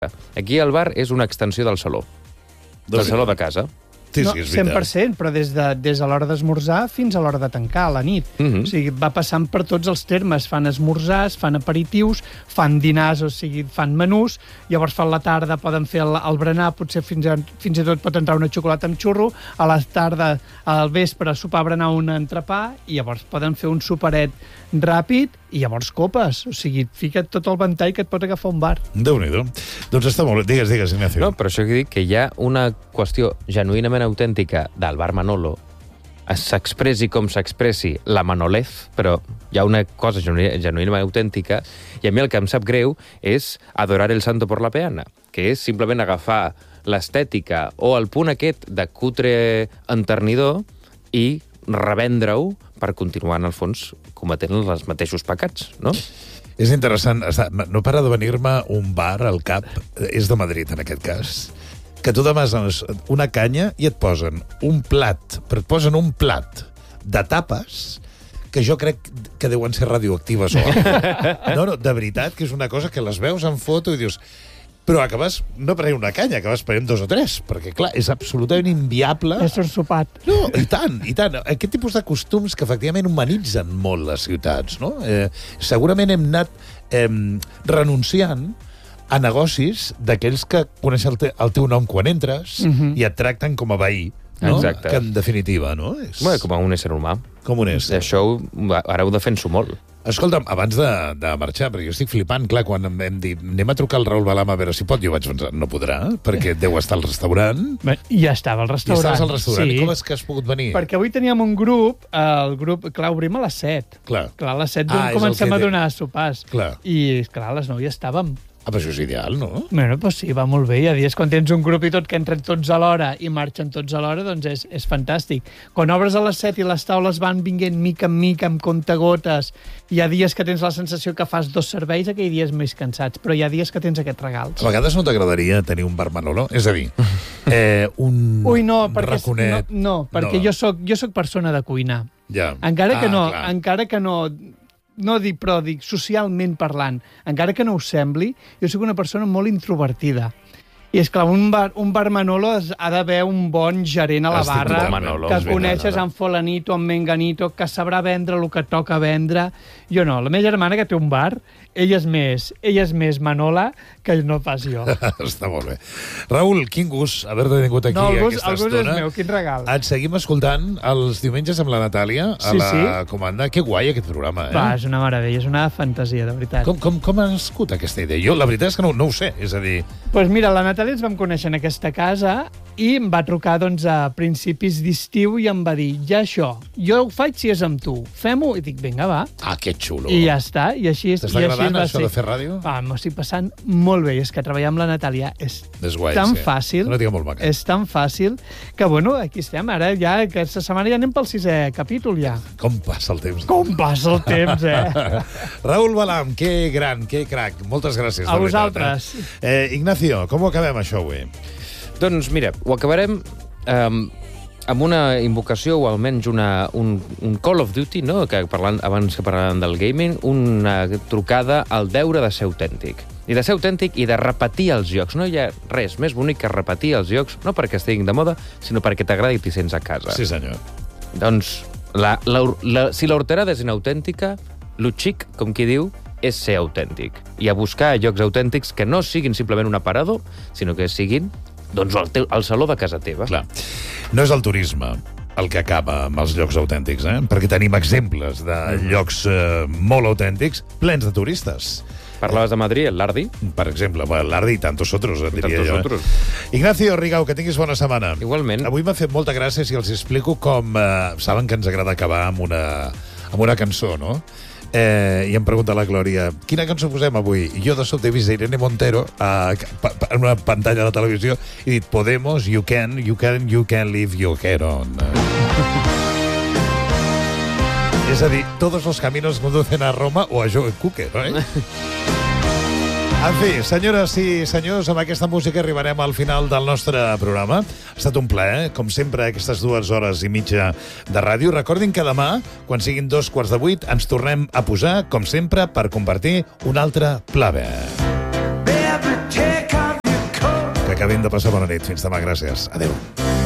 Aquí el bar és una extensió del saló. Del saló de casa. Sí, No, sí, és veritat. 100%, però des de l'hora d'esmorzar fins a l'hora de tancar, a la nit. O sigui, va passant per tots els termes. Fan esmorzars, fan aperitius, fan dinars, o sigui, fan menús, llavors fan la tarda, poden fer el berenar, potser fins i tot pot entrar una xocolata amb xurro, a la tarda, al vespre, sopar, berenar, un entrepà, i llavors poden fer un superet ràpid i llavors copes. O sigui, fica't tot el ventall que et pot agafar un bar. Déu-n'hi-do. Doncs està molt bé. Digues, Ignacio. No, però això que dic que hi ha una qüestió genuïnament autèntica del bar Manolo, s'expressi com s'expressi la manolez, però hi ha una cosa genuïnament autèntica, i a mi el que em sap greu és adorar el santo por la peana, que és simplement agafar l'estètica o el punt aquest de cutre enternidor i revendre-ho per continuar, en el fons, cometent els mateixos pecats, no? És interessant. No para de venir-me un bar al cap, és de Madrid, en aquest cas, que tu demanes una canya i et posen un plat, però et posen un plat de tapes que jo crec que deuen ser radioactives o no, de veritat, que és una cosa que les veus en foto i dius... Però acabes no prenent una canya, acabes prenent 2 o 3, perquè, clar, és absolutament inviable. És un sopat. No, i tant, i tant. Aquest tipus de costums que efectivament humanitzen molt les ciutats, no? Segurament hem anat renunciant a negocis d'aquells que coneixen el teu nom quan entres i et tracten com a veí, no? Exacte. Que en definitiva, no? És Bé, com a un ésser humà. com un ésser. Això ara ho defenso molt. Escolta'm, abans de marxar, perquè jo estic flipant, clar, quan em dit anem a trucar al Raül Balam a veure si pot, jo vaig pensar, no podrà, perquè deu estar al restaurant. Ja estava al I restaurant. estaves al restaurant. Sí. I com és que has pogut venir? Perquè avui teníem un grup, clar, obrim a les 7. Clar. Clar, a les 7 Ah, és el comencem que a té. donar sopars. Clar. I, clar, a les 9 ja estàvem. Ah, però això és ideal, no? Bueno, doncs sí, va molt bé. Hi ha dies quan tens un grup i tot que entren tots a l'hora i marxen tots a l'hora, doncs és fantàstic. Quan obres a les 7 i les taules van vinguent mica en mica, amb comptagotes, hi ha dies que tens la sensació que fas 2 serveis, aquell dies més cansats, però hi ha dies que tens aquests regals. A vegades no t'agradaria tenir un bar Manolo? És a dir, un Ui, no, perquè, raconet... no, perquè jo soc persona de cuinar. Ja. Encara que clar. no dic socialment parlant, encara que no us sembli, jo sóc una persona molt introvertida. I és clar, un bar Manolo ha d'haver un bon gerent a la Estic barra, totalment, Manolo, que és ben coneixes Manolo. en fulanito, en menganito, que sabrà vendre el que toca vendre. Jo no, la meva germana que té un bar, ella és més Manola que no pas jo. Està molt bé. Raül, quin gust haver-te tingut aquí aquesta el gust estona. és meu, quin regal. Et seguim escoltant els diumenges amb la Natàlia a la comanda. Que guai aquest programa, eh? Va, és una meravella, és una fantasia, de veritat. Com ha nascut aquesta idea? Jo, la veritat és que no ho sé. És a dir, Doncs mira, la Natàlia ens vam conèixer en aquesta casa i em va trucar doncs, a principis d'estiu i em va dir, ja això, jo ho faig si és amb tu, fem-ho? I dic, vinga, va. que xulo. I ja està, i així T'està agradant això de fer ràdio? M'ho estic passant molt bé, i és que treballar amb la Natàlia és guai, tan sí. fàcil, Una tia molt maca. és tan fàcil, que bueno, aquí estem, ara ja aquesta setmana ja anem pel 6è capítol ja. Com passa el temps? Com passa el temps, eh? Raül Balam, que gran, que crac. Moltes gràcies. A de veritat, vosaltres. Ignacio, com ho acabem, això, avui? Doncs mira, ho acabarem amb una invocació o almenys un Call of Duty, no? Que abans que parlàvem del gaming, una trucada al deure de ser autèntic. I de ser autèntic i de repetir els jocs. No hi ha res més bonic que repetir els jocs, no perquè estiguin de moda, sinó perquè t'agradi i t'hi sents a casa. Sí, senyor. Doncs, si la horterada és inautèntica, lo xic, com qui diu, és ser autèntic. I a buscar llocs autèntics que no siguin simplement un aparador, sinó que siguin doncs, el saló de casa teva. Clar. No és el turisme el que acaba amb els llocs autèntics, perquè tenim exemples de llocs molt autèntics plens de turistes. Parlaves de Madrid, el Lardi? Per exemple, l'Ardi i tantos otros, diria jo. Otros. Ignacio Rigau, que tinguis bona setmana. Igualment. Avui m'ha fet molta gràcia si els explico com... saben que ens agrada acabar amb una cançó, no? I em pregunta la Glòria, quina cançó posem avui? I jo de sobte he vist Irene Montero en una pantalla de televisió i he dit, Podemos, you can leave your hair on. És a dir, todos los caminos conducen a Roma o a Joe Cooker, no? En fi, senyores i senyors, amb aquesta música arribarem al final del nostre programa. Ha estat un plaer, com sempre, aquestes 2 hores i mitja de ràdio. Recordin que demà, quan siguin 7:45, ens tornem a posar, com sempre, per compartir un altre pla B. acabem de passar bona nit. Fins demà, gràcies. Adéu.